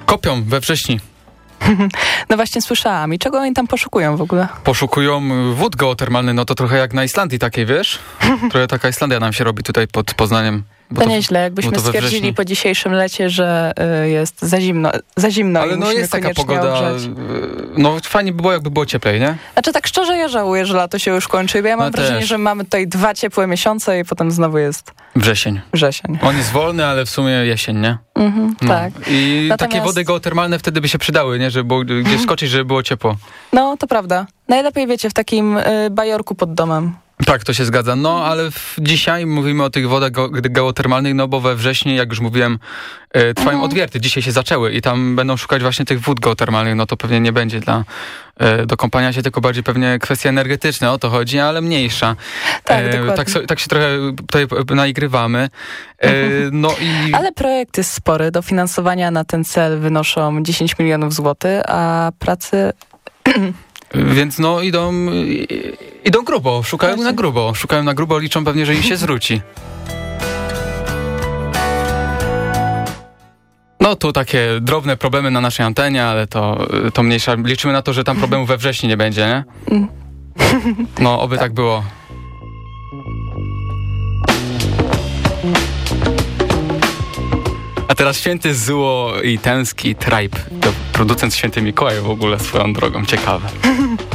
Kopią we wrześni. No właśnie słyszałam. I czego oni tam poszukują w ogóle? Poszukują wód geotermalnych, no to trochę jak na Islandii takiej, wiesz? Trochę taka Islandia nam się robi tutaj pod Poznaniem. To nieźle, jakbyśmy stwierdzili po dzisiejszym lecie, że jest za zimno ale i no jest taka pogoda, ogrzeć. No fajnie by było, jakby było cieplej, nie? Znaczy tak szczerze ja żałuję, że lato się już kończy, bo ja mam wrażenie, że mamy tutaj 2 ciepłe miesiące i potem znowu jest wrzesień. On jest wolny, ale w sumie jesień, nie? Tak. I takie wody geotermalne wtedy by się przydały, nie? Żeby było gdzieś skoczyć, żeby było ciepło. No, to prawda. Najlepiej wiecie, w takim bajorku pod domem. Tak, to się zgadza. No, ale dzisiaj mówimy o tych wodach geotermalnych, no bo we wrześniu, jak już mówiłem, trwają odwierty. Dzisiaj się zaczęły i tam będą szukać właśnie tych wód geotermalnych. No to pewnie nie będzie do kąpania się, tylko bardziej pewnie kwestie energetyczne, o to chodzi, ale mniejsza. Tak się trochę tutaj naigrywamy. Ale projekt jest spory. Dofinansowania na ten cel wynoszą 10 milionów złotych, a pracy... Więc no idą grubo, szukają na grubo, liczą pewnie, że im się zwróci. No tu takie drobne problemy na naszej antenie, ale to mniejsza. Liczymy na to, że tam problemów we wrześniu nie będzie, nie? No, oby tak było. A teraz Święty Zuło i Tęski Tribe. To producent Święty Mikołaj w ogóle swoją drogą. Ciekawe.